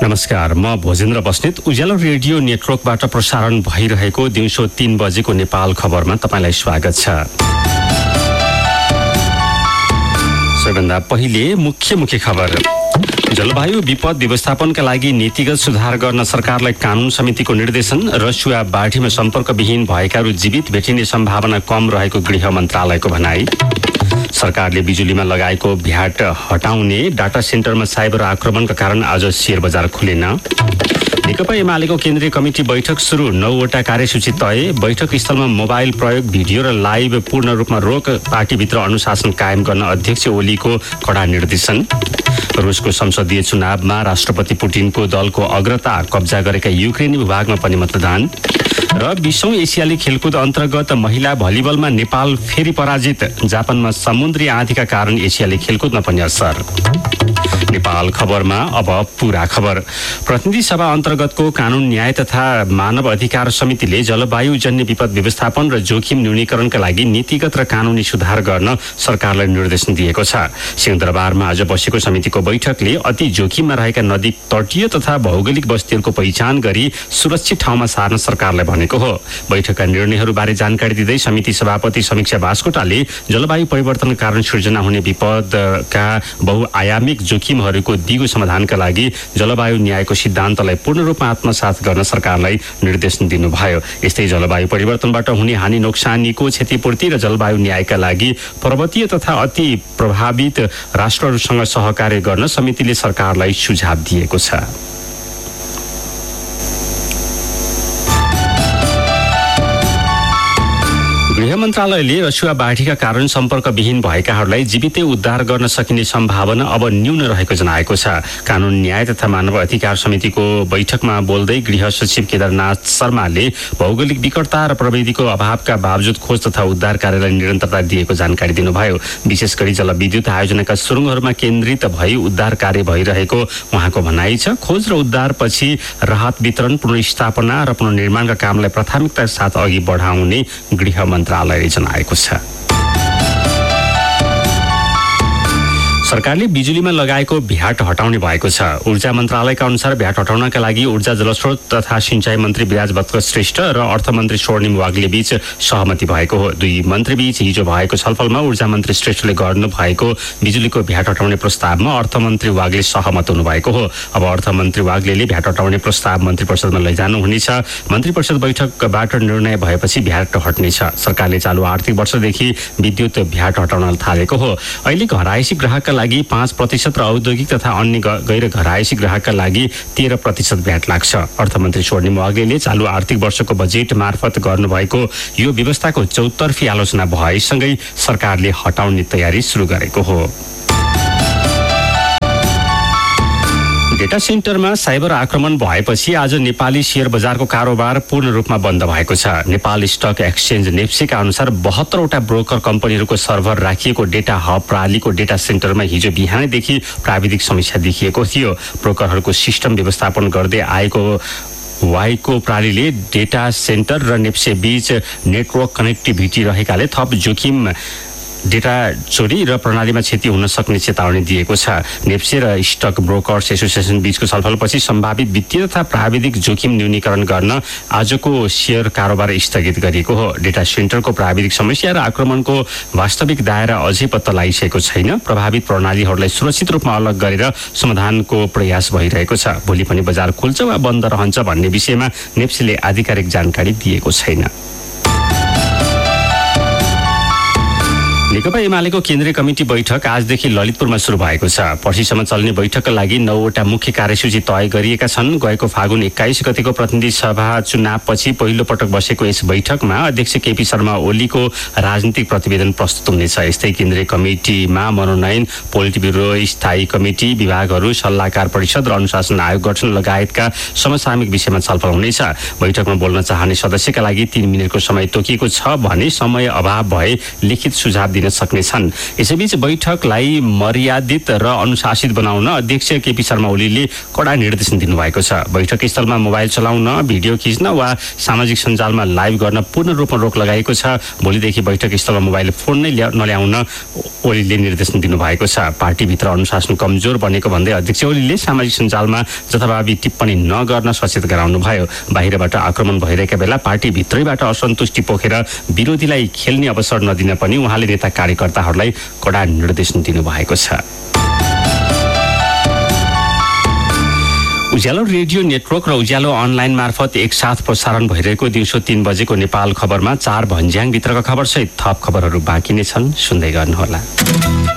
नमस्कार, म भोजेन्द्र बस्नेत। उज्यालो रेडियो नेटवर्कबाट प्रसारण भइरहेको दिउँसो 3 बजेको नेपाल खबरमा तपाईलाई स्वागत छ। सबैभन्दा पहिले मुख्य खबर। जलवायु विपद व्यवस्थापनका लागि नीतिगत सुधार गर्न सरकारलाई कानून समितिको निर्देशन। रसुवा बाढीमा सम्पर्कविहीन भएकाहरू जीवित भेटिने सम्भावना कम रहेको गृह मन्त्रालयको भनाई। सरकारले बिजुलीमा लगाएको भ्याट हटाउने। डाटा सेन्टरमा साइबर आक्रमणका कारण आज शेयर बजार खुलेन। नेकपा एमालेको केन्द्रीय कमिटी बैठक सुरु। 9वटा कार्यसूची तय। बैठक स्थलमा मोबाइल प्रयोग, भिडियो र लाइभ पूर्ण रूपमा रोक। पार्टीभित्र अनुशासन कायम गर्न अध्यक्ष ओलीको कडा निर्देशन। रुसको संसदीय चुनावमा राष्ट्रपति पुटिनको दलको अग्रता। कब्जा गरेका युक्रेनी भूभागमा पनि मतदान। र 20औं एसियाली खेलकुद अन्तर्गत महिला भलिबलमा नेपाल फेरि पराजित। जापानमा समुद्री आँधीका कारण एसियाली खेलकुदमा पनि असर। नेपाल खबरमा अब पूरा खबर। प्रतिनिधि सभा अन्तर्गतको कानून न्याय तथा मानव अधिकार समितिले जलवायुजन्य विपद व्यवस्थापन र जोखिम न्यूनीकरणका लागि नीतिगत र कानूनी सुधार गर्न सरकारलाई निर्देशन दिएको छ। सिंहदरबारमा आज बसेको समितिको बैठकले अति जोखिममा रहेका नदी तटीय तथा भौगोलिक बस्तीहरूको पहिचान गरी सुरक्षित ठाउँमा सार्न सरकारलाई भनेको हो। बैठकका निर्णयहरूबारे जानकारी दिँदै समिति सभापति समीक्षा बास्कोटाले जलवायु परिवर्तनका कारण सृजना हुने विपदका बहुआयामिक जोखिमहरूको दिगो समाधानका लागि जलवायु न्यायको सिद्धान्तलाई पूर्ण रूपमा आत्मसात गर्न सरकारलाई निर्देशन दिनुभयो। यस्तै जलवायु परिवर्तनबाट हुने हानि नोक्सानीको क्षतिपूर्ति र जलवायु न्यायका लागि पर्वतीय तथा अति प्रभावित राष्ट्रहरूसँग सहकार्य गर्न समितिले सरकारलाई सुझाव दिएको छ। गृह मन्त्रालयले रसुवा बाढीका कारण सम्पर्कविहीन भएकाहरूलाई जीवितै उद्धार गर्न सकिने सम्भावना अब न्यून रहेको जनाएको छ। कानून न्याय तथा मानव अधिकार समितिको बैठकमा बोल्दै गृह सचिव केदारनाथ शर्माले भौगोलिक विकटता र प्रविधिको अभावका बावजुद खोज तथा उद्धार कार्यलाई निरन्तरता दिएको जानकारी दिनुभयो। विशेष गरी जलविद्युत आयोजनाका सुरुङहरूमा केन्द्रित भई उद्धार कार्य भइरहेको उहाँको भनाइ छ। खोज र उद्धारपछि राहत वितरण, पुनर्स्थापना र पुनर्निर्माणका कामलाई प्राथमिकता साथ अघि बढाउने गृह मन्त्रालयले जनाएको छ। सरकारले बिजुलीमा लगाएको भ्याट हटाउने भएको छ। ऊर्जा मन्त्रालयका अनुसार भ्याट हटाउनका लागि ऊर्जा जलस्रोत तथा सिंचाई मन्त्री विराज भट्टराई श्रेष्ठ र अर्थमन्त्री स्वर्णिम वाग्ले बीच सहमति भएको हो। दुई मन्त्रीबीच हिजो भएको छलफलमा ऊर्जा मन्त्री श्रेष्ठले गर्नुभएको बिजुलीको भ्याट हटाउने प्रस्तावमा अर्थमन्त्री वाग्ले सहमत हुनुभएको हो। अब अर्थमन्त्री वाग्लेले भ्याट हटाउने प्रस्ताव मन्त्री परिषदमा लैजानुहुनेछ। मन्त्री परिषद बैठकबाट निर्णय भएपछि भ्याट हट्नेछ। सरकारले चालु आर्थिक वर्षदेखि विद्युत भ्याट हटाउन थालेको हो। अहिले घरायसी ग्राहकका लागि 5% र औद्योगिक तथा अन्य गैर घरायसी ग्राहकका लागि 13% भ्याट लाग्छ। अर्थमन्त्री स्वर्णिम वाग्लेले चालु आर्थिक वर्षको बजेट मार्फत गर्नुभएको यो व्यवस्थाको चौतर्फी आलोचना भएसँगै सरकारले हटाउने तयारी सुरु गरेको हो। डेटा सेन्टरमा साइबर आक्रमण भएपछि आज नेपाली शेयर बजारको कारोबार पूर्ण रूपमा बन्द भएको छ। नेपाल स्टक एक्सचेन्ज नेप्सीका अनुसार 72वटा ब्रोकर कम्पनीहरूको सर्भर राखिएको डेटा हब प्रणालीको डेटा सेन्टरमा हिजो बिहानैदेखि प्राविधिक समस्या देखिएको थियो। ब्रोकरहरूको सिस्टम व्यवस्थापन गर्दै आएको वाइको प्रणालीले डेटा सेन्टर र नेप्से बीच नेटवर्क कनेक्टिभिटी रहेकाले थप जोखिम डेटा चोरी र प्रणालीमा क्षति हुन सक्ने चेतावनी दिएको छ। नेप्से र स्टक ब्रोकर्स एसोसिएसन बीचको छलफलपछि सम्भावित वित्तीय तथा प्राविधिक जोखिम न्यूनीकरण गर्न आजको शेयर कारोबार स्थगित गरिएको हो। डेटा सेन्टरको प्राविधिक समस्या र आक्रमणको वास्तविक दायरा अझै पत्ता लगाइसकेको छैन। प्रभावित प्रणालीहरूलाई सुरक्षित रूपमा अलग गरेर समाधानको प्रयास भइरहेको छ। भोलि पनि बजार खुल्छ वा बन्द रहन्छ भन्ने विषयमा नेप्सेले आधिकारिक जानकारी दिएको छैन। नेकपा एमालेको केन्द्रीय कमिटी बैठक आजदेखि ललितपुरमा सुरु भएको छ। पर्सिसम्म चल्ने बैठकका लागि 9वटा मुख्य कार्यसूची तय गरिएका छन्। गएको फागुन 21 गतेको प्रतिनिधि सभा चुनावपछि पहिलो पटक बसेको यस बैठकमा अध्यक्ष केपी शर्मा ओलीको राजनीतिक प्रतिवेदन प्रस्तुत हुनेछ। यस्तै केन्द्रीय कमिटीमा मनोनयन, पोलिट ब्युरो, स्थायी कमिटी, विभागहरू, सल्लाहकार परिषद र अनुशासन आयोग गठन लगायतका समसामयिक विषयमा छलफल हुनेछ। बैठकमा बोल्न चाहने सदस्यका लागि 3 मिनेटको समय तोकिएको छ भने समय अभाव भए लिखित सुझाव दिन सक्नेछन्। यसैबीच बैठकलाई मर्यादित र अनुशासित बनाउन अध्यक्ष केपी शर्मा ओलीले कडा निर्देशन दिनुभएको छ। बैठक स्थलमा मोबाइल चलाउन, भिडियो खिच्न वा सामाजिक सञ्जालमा लाइभ गर्न पूर्ण रूपमा रोक लगाएको छ। भोलिदेखि बैठक स्थलमा मोबाइल फोन नै नल्याउन ओलीले निर्देशन दिनुभएको छ। पार्टीभित्र अनुशासन कमजोर बनेको भन्दै अध्यक्ष ओलीले सामाजिक सञ्जालमा जथाभावी टिप्पणी नगर्न सचेत गराउनुभयो। बाहिरबाट आक्रमण भइरहेका बेला पार्टीभित्रैबाट असन्तुष्टि पोखेर विरोधीलाई खेल्ने अवसर नदिन पनि उहाँले नेता कार्यकर्ताहरूलाई कडा निर्देशन दिनुभएको छ। उज्यालो रेडियो नेटवर्क र उज्यालो अनलाइन मार्फत एकसाथ प्रसारण भइरहेको दिउँसो 3 बजेको नेपाल खबरमा 4 भन्ज्याङभित्रका खबर सहित थप खबरहरू बाँकी नै छन्, सुन्दै गर्नुहोला।